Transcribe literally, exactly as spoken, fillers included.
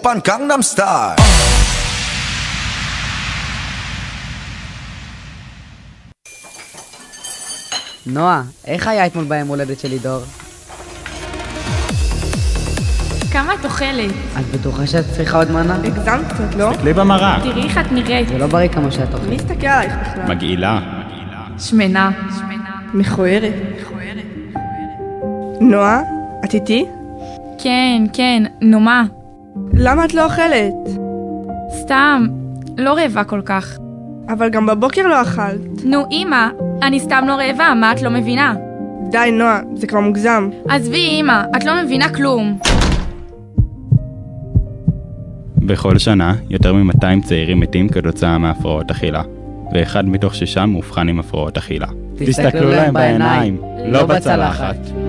Oppan Gangnam Style. נועה, איך היה אתמול ביום הולדת שלי דור? כמה את אוכלת? את בטוחה שאת צריכה עוד מנה? הגזמת קצת, לא? תסתכלי במראה. תראי איך את נראית. זה לא בריא כמו שאת אוכלת. מי הסתכל עלייך בכלל? מגעילה. שמנה. מכוערת. נועה, את איתי? כן, כן, נו מה? למה את לא אוכלת? סתם, לא רעבה כל כך. אבל גם בבוקר לא אכלת. נו אמא, אני סתם לא רעבה, מה את לא מבינה? די נועה, זה כבר מוגזם. עזבי אמא, את לא מבינה כלום. בכל שנה, יותר מ-מאתיים צעירים מתים כתוצאה מהפרעות אכילה, ואחד מתוך שישה מאובחן עם הפרעות אכילה. תסתכלו להם בעיניים, לא בצלחת.